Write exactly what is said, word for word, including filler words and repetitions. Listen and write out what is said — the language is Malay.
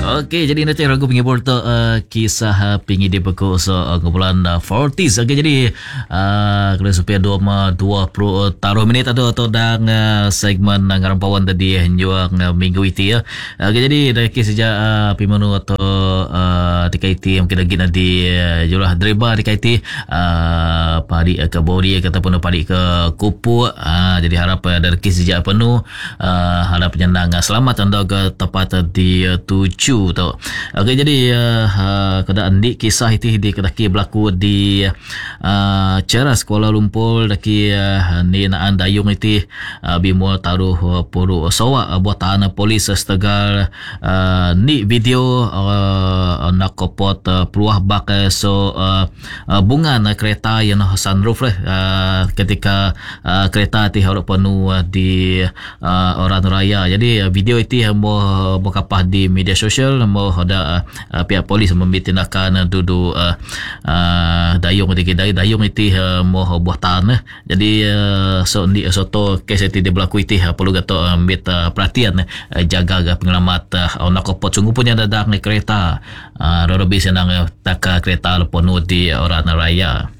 Okey, jadi nanti ragu pinggir porto uh, kisah uh, pinggir di beku so uh, kumpulan uh, forties. Okey, jadi uh, kalau supaya dua ma dua pro taruh minit atau atau dang uh, segmen uh, ngarampawan tadi juang uh, minggu itu ya. Okey, jadi dari sejak uh, pimanu atau uh, D K T mungkin lagi nanti uh, julah dreba D K T uh, padi uh, ke bodi ataupun padi ke kupu. Uh, jadi harap uh, dari sejak penuh uh, harap penyenang uh, selamat anda ke tempat di uh, tujuh tau. Okey, jadi uh, uh, keadaan di kisah itu di kedaki berlaku di uh, Ceras Kuala Lumpur daki uh, ni naan dayung itu uh, bimo taruh uh, puru sowa uh, buatan uh, polis uh, setegal uh, ni video uh, nak kopot uh, peluah bak uh, so uh, uh, bungan uh, kereta yang sunroof lah uh, ketika uh, kereta ti harap penuh uh, di uh, orang raya. Jadi uh, video itu uh, mau mau kapah di media sosial mau ada uh, pihak polis membuat tindakan uh, dudu uh, uh, dayung di kedai dayung itu uh, mau buah tanah. Jadi uh, so di soto kes itu dia berlaku itu uh, perlu gato ambil uh, perhatian uh, jaga uh, penyelamat uh, nak kopot sungguh punya dadak kereta uh, rodo bisa nang uh, tak kereta penuh di orang raya.